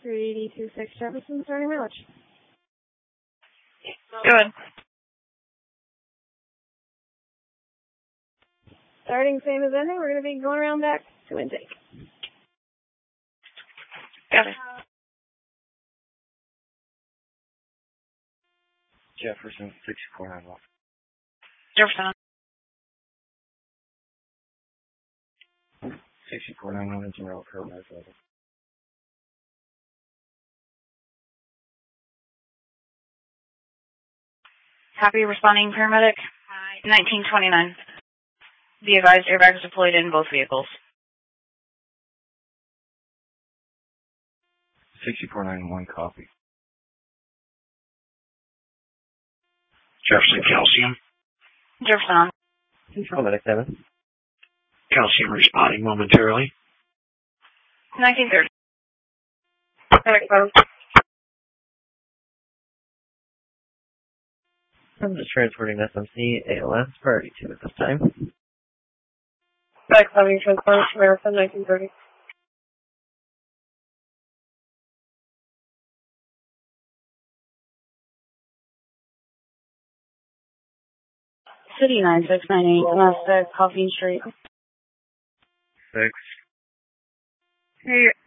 386 Jefferson, starting mileage. Good. Starting same as ending, we're going to be going around back to intake. Got it. Jefferson, 6491. Jefferson. 6491 is General Paramedic level. Happy responding paramedic. 1929. Be advised, airbags deployed in both vehicles. 6491, copy. Jefferson, calcium. Jefferson on. Control medic 7. Calcium responding momentarily. 1930. Medic close. I'm just transporting SMC ALS priority 2 at this time. Medic having transport to America, 1930. City 9698, Mazda, Coffee Street. 6. Hey,